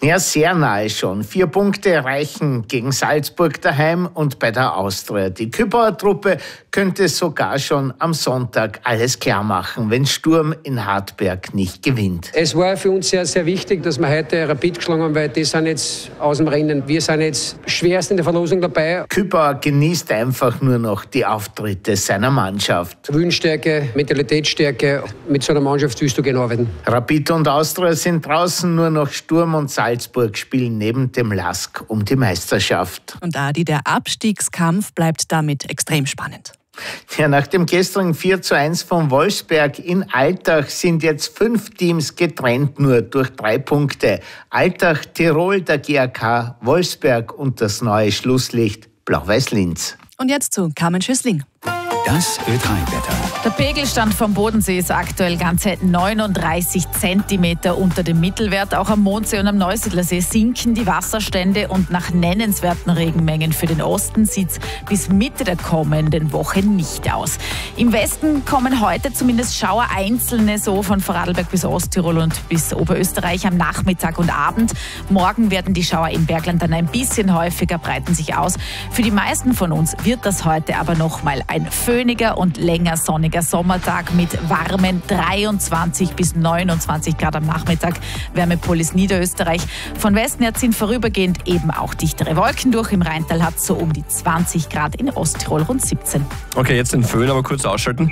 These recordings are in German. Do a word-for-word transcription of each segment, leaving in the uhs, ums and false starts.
Ja, sehr nahe schon. Vier Punkte reichen gegen Salzburg daheim und bei der Austria. Die Kübauer Truppe könnte sogar schon am Sonntag alles klar machen, wenn Sturm in Hartberg nicht gewinnt. Es war für uns sehr, sehr wichtig, dass wir heute Rapid geschlagen haben, weil die sind jetzt aus dem Rennen. Wir sind jetzt schwerst in der Verlosung dabei. Kübauer genießt einfach nur noch die Auftritte seiner Mannschaft. Willensstärke, Mentalitätsstärke, mit so einer Mannschaft willst du gerne arbeiten. Rapid und Austria sind draußen, nur noch Sturm und Salzburg spielen neben dem Lask um die Meisterschaft. Und Adi, der Abstiegskampf bleibt damit extrem spannend. Ja, nach dem gestrigen vier zu eins von Wolfsberg in Altach sind jetzt fünf Teams getrennt nur durch drei Punkte. Altach, Tirol, der G A K, Wolfsberg und das neue Schlusslicht Blau-Weiß Linz. Und jetzt zu Carmen Schüssling. Das Ö drei Wetter. Der Pegelstand vom Bodensee ist aktuell ganze neununddreißig Zentimeter unter dem Mittelwert. Auch am Mondsee und am Neusiedlersee sinken die Wasserstände und nach nennenswerten Regenmengen für den Osten sieht es bis Mitte der kommenden Woche nicht aus. Im Westen kommen heute zumindest Schauer, einzelne so von Vorarlberg bis Osttirol und bis Oberösterreich am Nachmittag und Abend. Morgen werden die Schauer im Bergland dann ein bisschen häufiger, breiten sich aus. Für die meisten von uns wird das heute aber noch mal ein föhniger und länger sonniger Sommertag mit warmen dreiundzwanzig bis neunundzwanzig Grad am Nachmittag. Wärmepolis Niederösterreich. Von Westen her ziehen vorübergehend eben auch dichtere Wolken durch. Im Rheintal hat es so um die zwanzig Grad, in Osttirol rund siebzehn. Okay, jetzt den Föhn aber kurz ausschalten.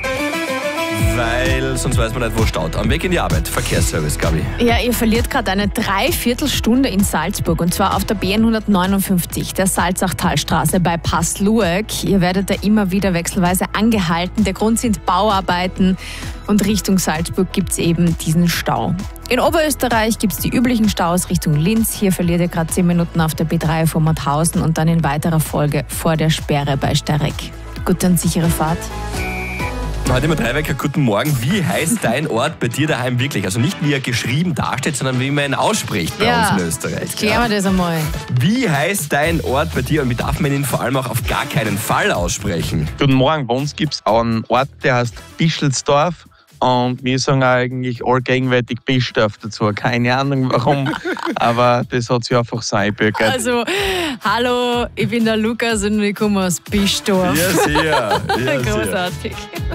Weil sonst weiß man nicht, wo staut. Am Weg in die Arbeit. Verkehrsservice, Gabi. Ja, ihr verliert gerade eine Dreiviertelstunde in Salzburg und zwar auf der B N hundertneunundfünfzig, der Salzachtalstraße bei Passlueck. Ihr werdet da immer wieder wechselweise angehalten. Der Grund sind Bauarbeiten und Richtung Salzburg gibt es eben diesen Stau. In Oberösterreich gibt es die üblichen Staus Richtung Linz. Hier verliert ihr gerade zehn Minuten auf der B drei vor Mauthausen und dann in weiterer Folge vor der Sperre bei Starek. Gute und sichere Fahrt. Heute immer Dreiwecker, guten Morgen. Wie heißt dein Ort bei dir daheim wirklich? Also nicht wie er geschrieben dasteht, sondern wie man ihn ausspricht bei ja, uns in Österreich. Jetzt klären wir das einmal. Wie heißt dein Ort bei dir und wie darf man ihn vor allem auch auf gar keinen Fall aussprechen? Guten Morgen, bei uns gibt es einen Ort, der heißt Bischelsdorf. Und wir sagen eigentlich allgegenwärtig Bischdorf dazu. Keine Ahnung warum, aber das hat sich einfach so eingebürgert. Also, hallo, ich bin der Lukas und ich komme aus Bischdorf. Ja, sehr. Ja, Großartig.